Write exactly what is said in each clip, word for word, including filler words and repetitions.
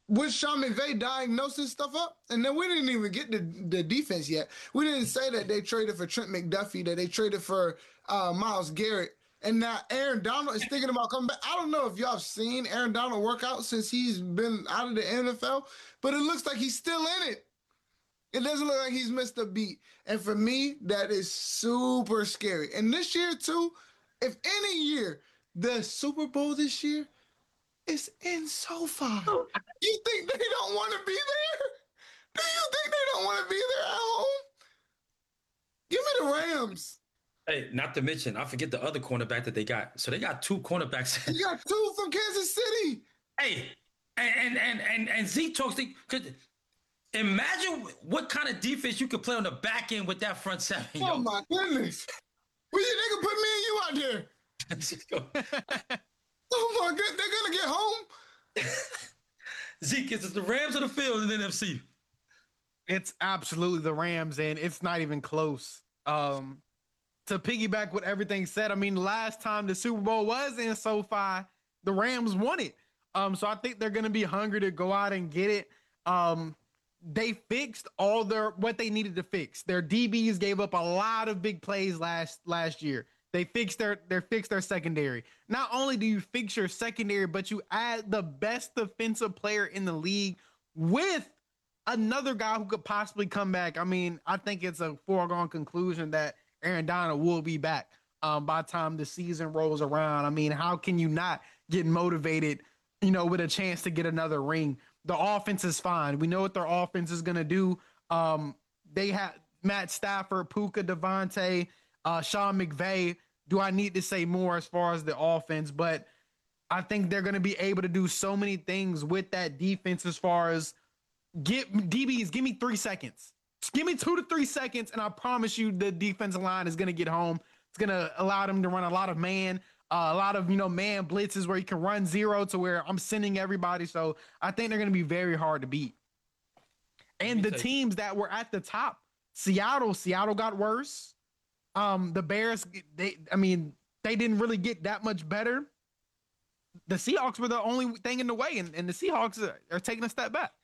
with Sean McVay diagnosing stuff up, and then we didn't even get the, the defense yet. We didn't say that they traded for Trent McDuffie, that they traded for uh, Myles Garrett, and now Aaron Donald is thinking about coming back. I don't know if y'all have seen Aaron Donald work out since he's been out of the N F L, but it looks like he's still in it. It doesn't look like he's missed a beat. And for me, that is super scary. And this year, too, if any year, the Super Bowl this year is in SoFi. You think they don't want to be there? Do you think they don't want to be there at home? Give me the Rams. Hey, not to mention, I forget the other cornerback that they got. So they got two cornerbacks. You got two from Kansas City. Hey, and and and and Zeke talks. Could imagine what kind of defense you could play on the back end with that front seven. Oh yo. my goodness! Well, they could put me and you out there. Oh my god, they're gonna get home. Zeke, is it the Rams or the field in the N F C? It's absolutely the Rams, and it's not even close. Um, to piggyback what everything said, I mean, last time the Super Bowl was in SoFi, the Rams won it. Um, so I think they're going to be hungry to go out and get it. Um, they fixed all their what they needed to fix. Their D Bs gave up a lot of big plays last last year. They fixed their they fixed their secondary. Not only do you fix your secondary, but you add the best defensive player in the league with another guy who could possibly come back. I mean, I think it's a foregone conclusion that Aaron Donald will be back um, by the time the season rolls around. I mean, how can you not get motivated, you know, with a chance to get another ring? The offense is fine. We know what their offense is going to do. Um, they have Matt Stafford, Puka, Devontae, uh, Sean McVay. Do I need to say more as far as the offense? But I think they're going to be able to do so many things with that defense as far as get D Bs, give me three seconds. Just give me two to three seconds, and I promise you the defensive line is going to get home. It's going to allow them to run a lot of man, uh, a lot of, you know, man blitzes where you can run zero to where I'm sending everybody. So I think they're going to be very hard to beat. And the teams that were at the top, Seattle, Seattle got worse. Um, the Bears, they, I mean, they didn't really get that much better. The Seahawks were the only thing in the way, and, and the Seahawks are, are taking a step back.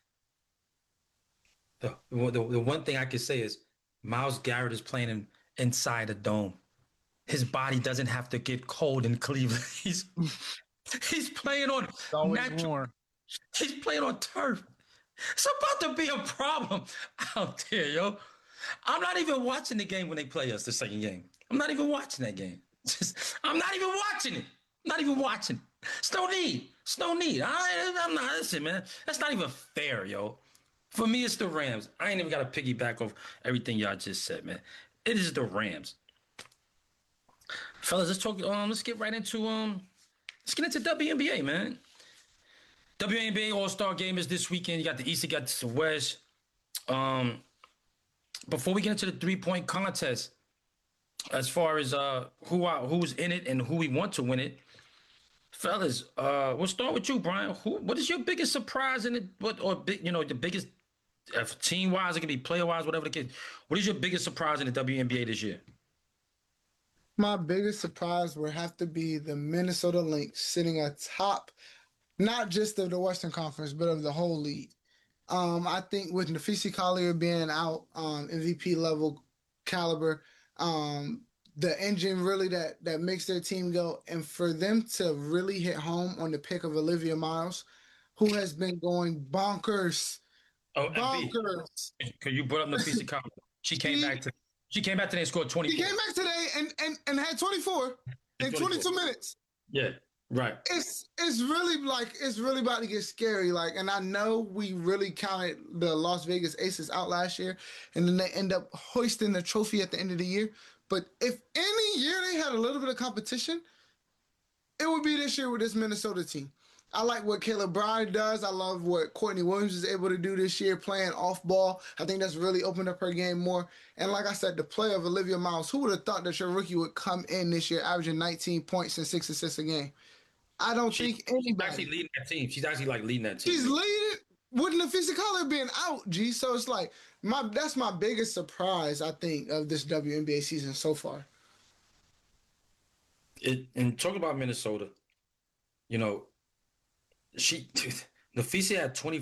The, the, the one thing I can say is Myles Garrett is playing in, inside a dome. His body doesn't have to get cold in Cleveland. He's he's playing on natural, warm. He's playing on turf. It's about to be a problem out there, yo. I'm not even watching the game when they play us the second game. I'm not even watching that game. Just, I'm not even watching it. I'm not even watching. It's no need. It's no need. I, I'm not. Listen, man. That's not even fair, yo. For me, it's the Rams. I ain't even got to piggyback off everything y'all just said, man. It is the Rams. Fellas, let's talk. Um, let's get right into um. Let's get into W N B A, man. W N B A All-Star Game is this weekend. You got the East, you got the West. Um. Before we get into the three-point contest, as far as uh who are, who's in it and who we want to win it, fellas, uh, we'll start with you, Brian. Who, what is your biggest surprise in it? What or big, you know, the biggest uh, team-wise, it can be player-wise, whatever the case. What is your biggest surprise in the W N B A this year? My biggest surprise would have to be the Minnesota Lynx sitting atop, not just of the Western Conference, but of the whole league. Um, I think with Nafisi Collier being out, um, M V P level caliber, um, the engine really that that makes their team go, and for them to really hit home on the pick of Olivia Miles, who has been going bonkers, oh, bonkers. Because you brought up Nafisi Collier, she came she, back to she came back today and scored twenty. She came back today and and and had twenty-four in twenty-two minutes. Yeah. Right. It's it's really like it's really about to get scary. Like, and I know we really counted the Las Vegas Aces out last year, and then they end up hoisting the trophy at the end of the year. But if any year they had a little bit of competition, it would be this year with this Minnesota team. I like what Caleb Bryan does. I love what Courtney Williams is able to do this year, playing off ball. I think that's really opened up her game more. And like I said, the play of Olivia Miles, who would have thought that your rookie would come in this year averaging nineteen points and six assists a game? I don't she, think anybody. She's actually leading that team. She's actually like leading that team. She's leading with Nafisa Collier being out, G. So it's like my that's my biggest surprise, I think, of this W N B A season so far. It, and talking about Minnesota, you know, she Nafisa had twenty.